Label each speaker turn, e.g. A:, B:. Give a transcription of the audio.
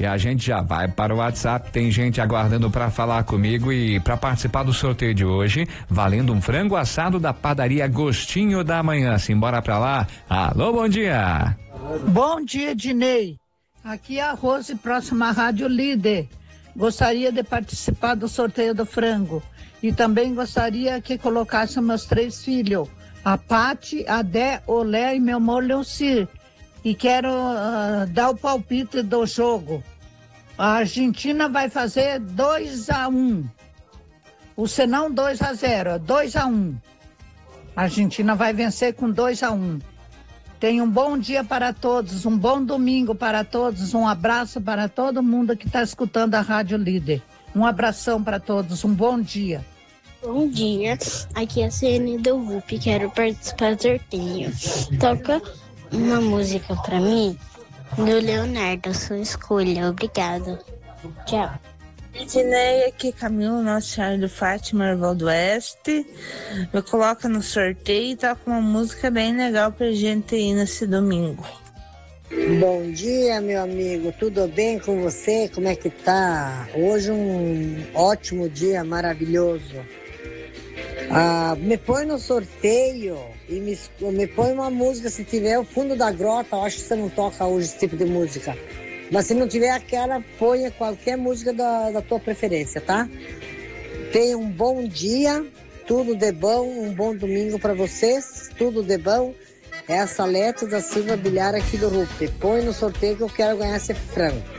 A: E a gente já vai para o WhatsApp, tem gente aguardando para falar comigo e para participar do sorteio de hoje, valendo um frango assado da padaria Gostinho da Manhã. Simbora pra lá. Alô, bom dia.
B: Bom dia, Dinei. Aqui é a Rose, próxima à Rádio Líder. Gostaria de participar do sorteio do frango. E também gostaria que colocasse meus 3 filhos, a Pati, a Dé, o Lé e meu amor Leucir. E quero dar o palpite do jogo. A Argentina vai fazer 2-1. O senão 2-0, 2-1. A Argentina vai vencer com 2-1. Tenha um bom dia para todos, um bom domingo para todos, um abraço para todo mundo que está escutando a Rádio Líder. Um abração para todos, um bom dia.
C: Bom dia, aqui é a CN do RUP, quero participar do sorteio. Toca uma música para mim, do Leonardo, sua escolha, obrigada. Tchau.
D: Ednei, aqui Camilo, Nossa Senhora do Fátima, Erval do Oeste. Me coloca no sorteio e toca uma música bem legal pra gente ir nesse domingo.
E: Bom dia, meu amigo, tudo bem com você? Como é que tá? Hoje um ótimo dia, maravilhoso. Me põe no sorteio e me põe uma música, se tiver o Fundo da Grota. Eu acho que você não toca hoje esse tipo de música. Mas se não tiver aquela, ponha qualquer música da tua preferência, tá? Tenha um bom dia, tudo de bom, um bom domingo para vocês, tudo de bom. É a Salete da Silva Bilhar aqui do RUP. Põe no sorteio que eu quero ganhar esse frango.